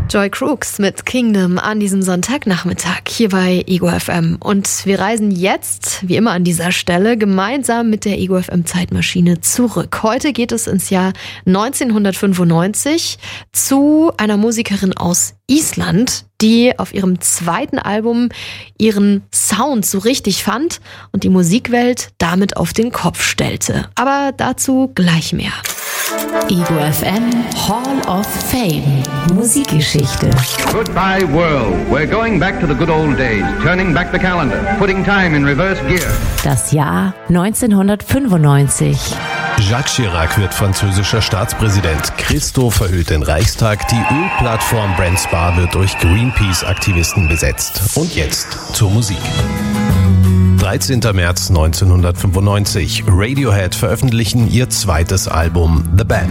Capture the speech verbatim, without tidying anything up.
Joy Crooks mit Kingdom an diesem Sonntagnachmittag hier bei Ego F M. Und wir reisen jetzt, wie immer an dieser Stelle, gemeinsam mit der Ego F M Zeitmaschine zurück. Heute geht es ins Jahr neunzehnhundertfünfundneunzig zu einer Musikerin aus Island, die auf ihrem zweiten Album ihren Sound so richtig fand und die Musikwelt damit auf den Kopf stellte. Aber dazu gleich mehr. Ego F M Hall of Fame Musikgeschichte. Goodbye world. We're going back to the good old days, turning back the calendar, putting time in reverse gear. Das Jahr neunzehnhundertfünfundneunzig. Jacques Chirac wird französischer Staatspräsident. Christo verhüllt den Reichstag. Die Ölplattform Brent Spar wird durch Greenpeace-Aktivisten besetzt. Und jetzt zur Musik. dreizehnter März neunzehnhundertfünfundneunzig. Radiohead veröffentlichen ihr zweites Album The Band.